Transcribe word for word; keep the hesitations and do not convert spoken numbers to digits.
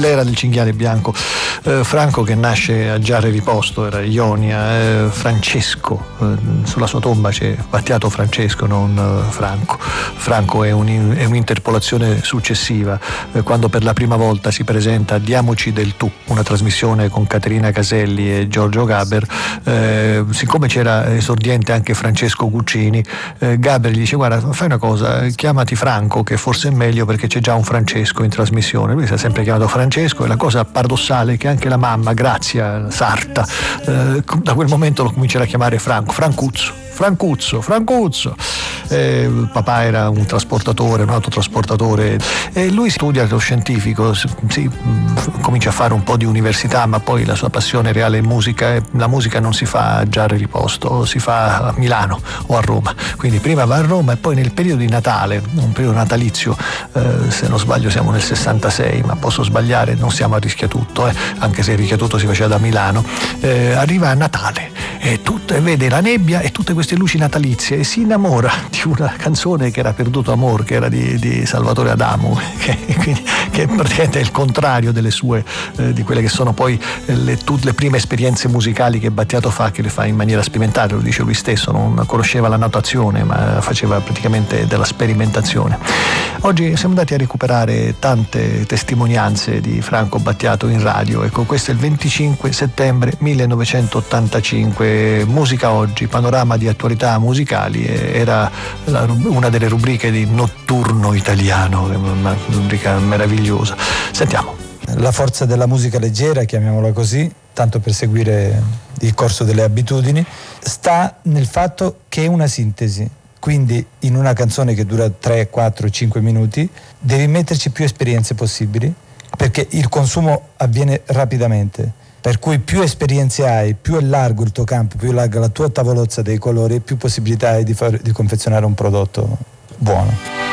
nell'era del cinghiale bianco. Eh, Franco, che nasce a Giarre Riposto, era Ionia. eh, Francesco, eh, sulla sua tomba c'è Battiato Francesco, non eh, Franco. Franco è, un, è un'interpolazione successiva, eh, quando per la prima volta si presenta Diamoci del tu, una trasmissione con Caterina Caselli e Giorgio Gaber. Eh, siccome c'era esordiente anche Francesco Guccini, eh, Gaber gli dice: guarda, fai una cosa, chiamati Franco, che forse è meglio perché c'è già un Francesco in trasmissione. Lui si è sempre chiamato Francesco, e la cosa paradossale è che anche la mamma, Grazia Sarta, eh, da quel momento lo comincerà a chiamare Franco, Francuzzo. Francuzzo, Francuzzo. Eh, il papà era un trasportatore, un autotrasportatore, e lui studia lo scientifico, si, si, comincia a fare un po' di università, ma poi la sua passione reale è musica, e la musica non si fa a Giarre Riposto, si fa a Milano o a Roma. Quindi prima va a Roma e poi nel periodo di Natale, un periodo natalizio, eh, se non sbaglio siamo nel sessantasei, ma posso sbagliare, non siamo a Rischiatutto, eh, anche se Rischiatutto si faceva da Milano, eh, arriva a Natale e, tut- e vede la nebbia e tutte queste luci natalizie e si innamora di una canzone che era Perduto Amor, che era di, di Salvatore Adamo, che, quindi, che praticamente è il contrario delle sue, eh, di quelle che sono poi le, tutte le prime esperienze musicali che Battiato fa, che le fa in maniera sperimentale, lo dice lui stesso, non conosceva la notazione ma faceva praticamente della sperimentazione. Oggi siamo andati a recuperare tante testimonianze di Franco Battiato in radio. Ecco, questo è il venticinque settembre millenovecentottantacinque. Musica Oggi, panorama di attualità musicali, era la, una delle rubriche di Notturno Italiano, una rubrica meravigliosa. Sentiamo. La forza della musica leggera, chiamiamola così, tanto per seguire il corso delle abitudini, sta nel fatto che è una sintesi. Quindi in una canzone che dura tre, quattro, cinque minuti devi metterci più esperienze possibili, perché il consumo avviene rapidamente. Per cui più esperienze hai, più è largo il tuo campo, più è larga la tua tavolozza dei colori, più possibilità hai di, far, di confezionare un prodotto buono.